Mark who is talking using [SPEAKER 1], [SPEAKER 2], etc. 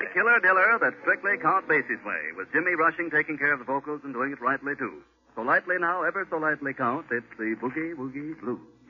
[SPEAKER 1] Killer Diller that's strictly Count Basie's way, with Jimmy Rushing taking care of the vocals and doing it rightly, too. So lightly now, ever so lightly, Count, it's the Boogie Woogie Blues.